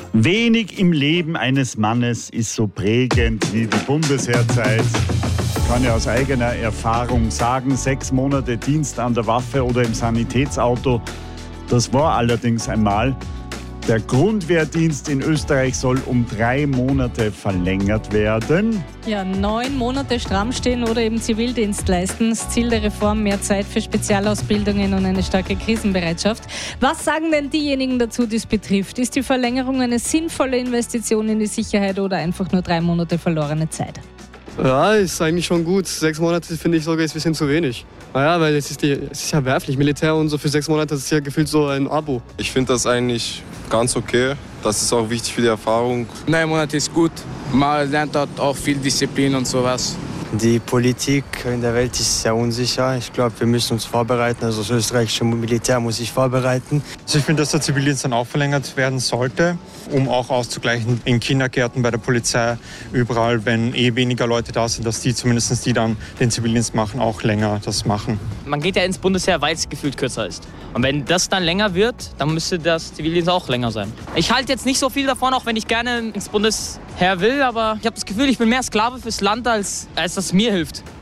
Wenig im Leben eines Mannes ist so prägend wie die Bundesheerzeit. Ich kann ja aus eigener Erfahrung sagen, 6 Monate Dienst an der Waffe oder im Sanitätsauto, das war allerdings einmal. Der Grundwehrdienst in Österreich soll um 3 Monate verlängert werden. Ja, 9 Monate stramm stehen oder eben Zivildienst leisten. Das Ziel der Reform: mehr Zeit für Spezialausbildungen und eine starke Krisenbereitschaft. Was sagen denn diejenigen dazu, die es betrifft? Ist die Verlängerung eine sinnvolle Investition in die Sicherheit oder einfach nur 3 Monate verlorene Zeit? Ja, ist eigentlich schon gut. 6 Monate finde ich sogar ein bisschen zu wenig. Naja, weil es ist ja werflich. Militär und so für 6 Monate, das ist ja gefühlt so ein Abo. Ich finde das eigentlich ganz okay. Das ist auch wichtig für die Erfahrung. 9 Monate ist gut. Man lernt dort auch viel Disziplin und sowas. Die Politik in der Welt ist sehr unsicher. Ich glaube, wir müssen uns vorbereiten. Also das österreichische Militär muss sich vorbereiten. Also ich finde, dass der Zivildienst dann auch verlängert werden sollte, um auch auszugleichen in Kindergärten, bei der Polizei, überall, wenn weniger Leute da sind, dass die zumindest die dann den Zivildienst machen, auch länger das machen. Man geht ja ins Bundesheer, weil es gefühlt kürzer ist. Und wenn das dann länger wird, dann müsste das Zivildienst auch länger sein. Ich halte jetzt nicht so viel davon, auch wenn ich gerne ins Bundesheer will, aber ich habe das Gefühl, ich bin mehr Sklave fürs Land, als das mir hilft.